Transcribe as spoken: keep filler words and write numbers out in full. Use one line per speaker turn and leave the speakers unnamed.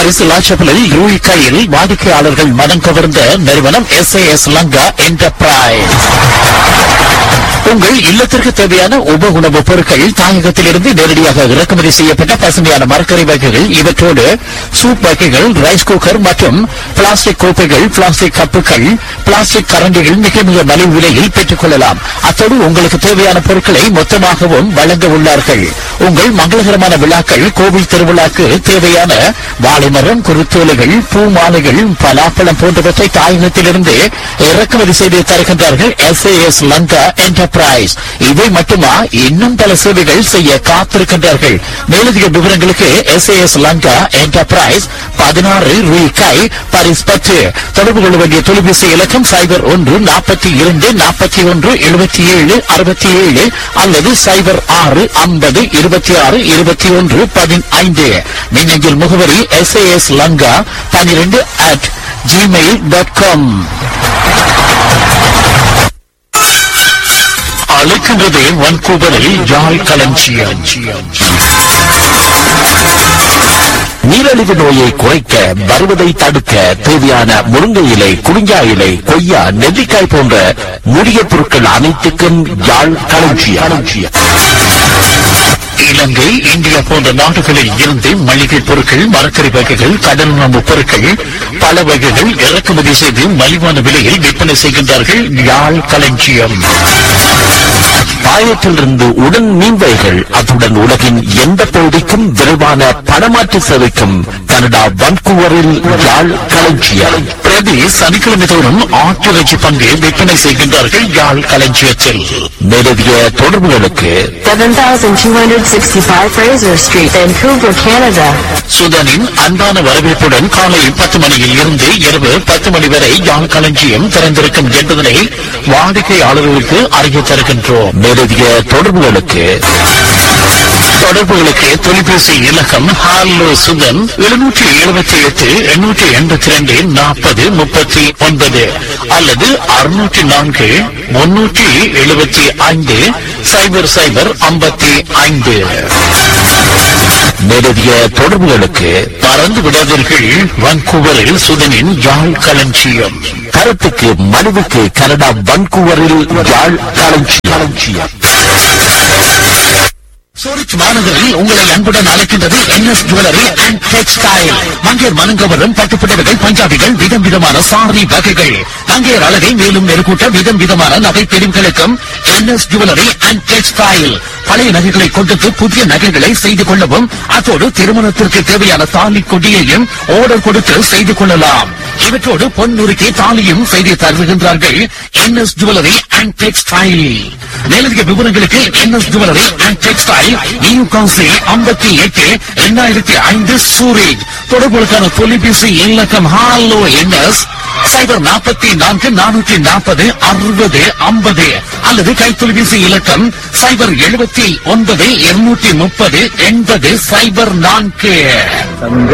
Paris லாச்சப்பலில் யூஇகையில் வாடிக்கையாளர்கள் மனம் கவர்ந்த நிறுவனம் S A S Lanka enterprise. உங்கள் இல்லத்திற்கு தேவையான உப உணவுப் பொருட்கள் தாயகத்திலிருந்து நேரடியாக இறக்குமதி செய்யப்பட்ட பசுமையான மரக்கறி வகைகள், இவற்றோடு சூப் வகைகள், ரைஸ் குக்கர் மற்றும் பிளாஸ்டிக் கோப்பைகள், பிளாஸ்டிக் கப்புகள், பிளாஸ்டிக் கரண்டிகள் மிக மிக மலிவு விலையில் பெற்றுக் கொள்ளலாம். அத்தோடு உங்களுக்கு தேவையான பொருட்களை மொத்தமாகவும் வழங்க உள்ளார்கள். உங்கள் மங்களகரமான விழாக்கள், கோவில் திருவிழாக்கு தேவையான வாழைமரம், குருத்தோலைகள், பூ மாலைகள், பலாப்பழம் போன்றவற்றை தாயகத்திலிருந்து இறக்குமதி செய்து தருகின்றார்கள் S A S Lanka enterprise. இவை மட்டுமா, இன்னும் பல சேவைகள் செய்ய காத்திருக்கின்றார்கள். மேலதிக விவரங்களுக்கு S A S Lanka enterprise பதினாறு ரூபாய் பாரிஸ் பத்து. தொடர்பு கொள்ள வேண்டிய தொலைபேசி இலக்கம் சைபர் ஒன்று நாற்பத்தி இரண்டு நாற்பத்தி ஒன்று எழுபத்தி ஏழு அறுபத்தி ஏழு அல்லது சைபர் ஆறு ஐம்பது இருபத்தி ஆறு இருபத்தி ஒன்று பதினைந்து. மின்னஞ்சல் முகவரி எஸ் ஏ எஸ் லங்கா பன்னிரண்டு அட் ஜிமெயில் டாட் காம். அழைக்கின்றது வான்கூவரில் யாழ் களஞ்சியம். நீரழிவு நோயை குறைக்க, வருவதை தடுக்க தேவையான முருங்கை இலை, குறிஞ்சா இலை, கொய்யா, நெல்லிக்காய் போன்ற மூலிகை பொருட்கள் அனைத்துக்கும் யாழ் களஞ்சியம். இலங்கை, இந்தியா போன்ற நாடுகளில் இருந்து மளிகை பொருட்கள், மரக்கறி வகைகள், கடல் உணவு பொருட்கள் பல வகைகள் இறக்குமதி செய்து மலிவான விலையில் விற்பனை செய்கின்றார்கள் யாழ் களஞ்சியம். பாயத்திலிருந்து உடன் மீன்வைகள், அத்துடன் உலகின் எந்த பகுதிக்கும் விரைவான பணமாற்று சேவைக்கும் கனடா வான்கூவரில் யாழ் களஞ்சியம். பிரதி சனிக்கிழமை தோறும் ஆட்டிறைச்சி பங்கு விற்பனை செய்கின்றார்கள் யாழ் களஞ்சியத்தில். மேலதிக தொடர்புகளுக்கு
seven thousand two hundred sixty-five Fraser Street, Vancouver, Canada.
சுதனின் அன்பான வரவேற்புடன் காலை பத்து மணியில் இருந்து இரவு பத்து மணி வரை யாழ் களஞ்சியம் திறந்திருக்கும் என்பதனை வாடிக்கையாளர்களுக்கு அறிய தருகின்றோம். மேலதிக தொடர்புகளுக்கு தொடர்புகளுக்கு தொலைபேசி இலக்கம் ஹாலோ சுதன் எழுநூற்றி எழுபத்தி எட்டு எண்ணூற்றி எண்பத்தி ரெண்டு நாற்பது முப்பத்தி ஒன்பது அல்லது அறுநூற்றி நான்கு முன்னூற்றி எழுபத்தி ஐந்து சைபர் சைபர் ஐம்பத்தி ஐந்து. மேலதிக தொடர்புகளுக்கு மறந்து விடாதீர்கள், வான்கூவரில் சுதனின் யாழ் களஞ்சியம். கருத்துக்கு மனுவுக்கு கனடா வான்கூவரில் யாழ் களஞ்சியம். சூரிச் மாநகரில் உங்களை அன்புடன் அழைக்கின்றது N S jewellery and textile. மங்கையர் மனங்கவரும் பட்டுப்புடவைகள், பஞ்சாபிகள், விதம் விதமான சாரி வகைகள், மங்கையர் அழகை மேலும் மெருகூட்ட விதம் விதமான நகை தெரிவுகளுக்கும் N S jewellery and textile. பழைய நகைகளை கொடுத்து புதிய நகைகளை செய்து கொள்ளவும், அத்தோடு திருமணத்திற்கு தேவையான தாலி கொடியையும் ஆர்டர் கொடுத்து செய்து கொள்ளலாம். இவற்றோடு பொன்னுரிக்கு தாலியும் செய்து தருகின்றார்கள் N S jewellery and textile. மேலதிக விவரங்களுக்கு N S jewellery and textile new council ஐம்பத்தி எட்டு இரண்டாயிரத்தி ஐந்து சூரேஜ். தொடர்புகளுக்கான தொலைபேசி இலக்கம் ஹாலோ என் எஸ் சைபர் நாற்பத்தி நான்கு நானூற்றி நாற்பது அறுபது ஐம்பது அல்லது கைத்தொலைபேசி இலக்கம் சைபர் எழுபத்தி ஒன்பது இருநூற்றி முப்பது எண்பது சைபர் நான்கு.